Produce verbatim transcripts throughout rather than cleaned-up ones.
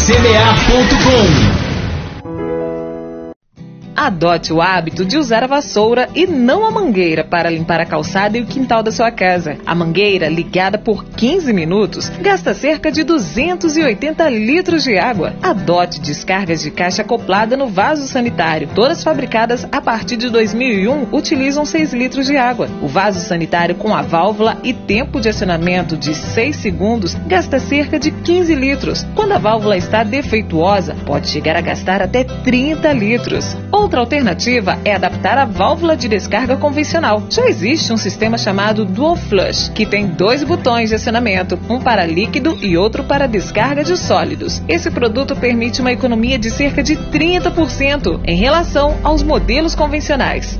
C B A ponto com. Adote o hábito de usar a vassoura e não a mangueira para limpar a calçada e o quintal da sua casa. A mangueira, ligada por quinze minutos, gasta cerca de duzentos e oitenta litros de água. Adote descargas de caixa acoplada no vaso sanitário. Todas fabricadas a partir de dois mil e um utilizam seis litros de água. O vaso sanitário com a válvula e tempo de acionamento de seis segundos gasta cerca de quinze litros. Quando a válvula está defeituosa, pode chegar a gastar até trinta litros. Outra alternativa é adaptar a válvula de descarga convencional. Já existe um sistema chamado Dual Flush, que tem dois botões de acionamento, um para líquido e outro para descarga de sólidos. Esse produto permite uma economia de cerca de trinta por cento em relação aos modelos convencionais.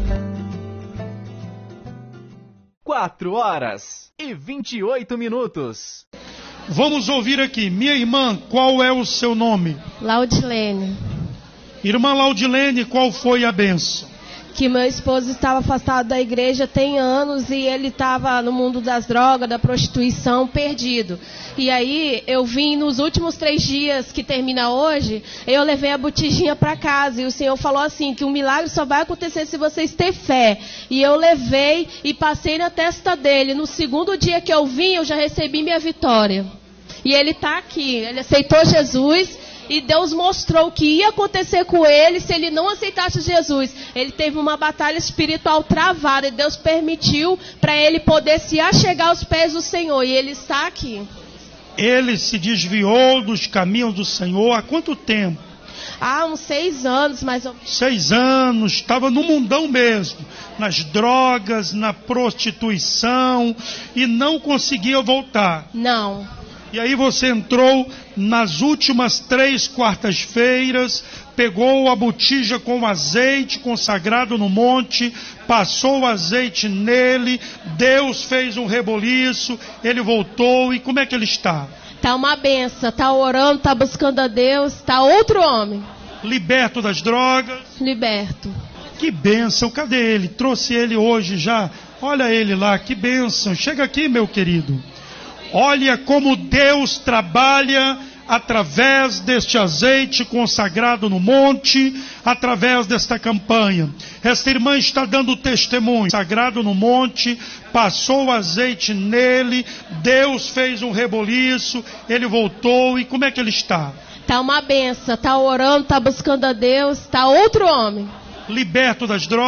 quatro horas e vinte e oito minutos. Vamos ouvir aqui. Minha irmã, qual é o seu nome? Laudilene. Irmã Laudilene, qual foi a benção? Que meu esposo estava afastado da igreja tem anos e ele estava no mundo das drogas, da prostituição, perdido. E aí eu vim nos últimos três dias, que termina hoje, eu levei a botijinha para casa e o Senhor falou assim, que o milagre só vai acontecer se vocês terem fé. E eu levei e passei na testa dele. No segundo dia que eu vim, eu já recebi minha vitória. E ele está aqui, ele aceitou Jesus. E Deus mostrou o que ia acontecer com ele se ele não aceitasse Jesus. Ele teve uma batalha espiritual travada e Deus permitiu para ele poder se achegar aos pés do Senhor. E ele está aqui. Ele se desviou dos caminhos do Senhor há quanto tempo? Há uns seis anos, mais ou menos. Seis anos, estava no mundão mesmo. Nas drogas, na prostituição e não conseguia voltar. Não. E aí você entrou nas últimas três quartas-feiras, pegou a botija com azeite consagrado no monte, passou o azeite nele, Deus fez um reboliço, ele voltou, e como é que ele está? Está uma benção, está orando, está buscando a Deus, está outro homem. Liberto das drogas? Liberto. Que bênção, cadê ele? Trouxe ele hoje já, olha ele lá, que bênção, chega aqui meu querido. Olha como Deus trabalha através deste azeite consagrado no monte, através desta campanha. Esta irmã está dando testemunho. Sagrado no monte, passou o azeite nele, Deus fez um reboliço, ele voltou, e como é que ele está? Está uma benção, está orando, está buscando a Deus, está outro homem. Liberto das drogas?